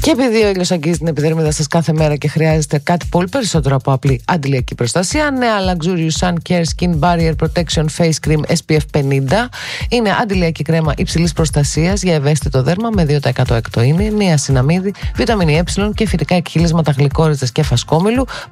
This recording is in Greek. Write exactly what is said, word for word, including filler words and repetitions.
Και επειδή ο ήλιος αγγίζει την επιδερμίδα σας κάθε μέρα και χρειάζεται κάτι πολύ περισσότερο από απλή αντιλιακή προστασία, νέα Luxurious Sun Care Skin Barrier Protection Face Cream ες πι εφ πενήντα είναι αντιλιακή κρέμα υψηλής προστασίας για ευαίσθητο δέρμα με δύο τοις εκατό εκτοίνη, νιασιναμίδη, βιταμίνη Ε και φυτικά εκχύλισματα γλυκόριζας και φασκόμηλου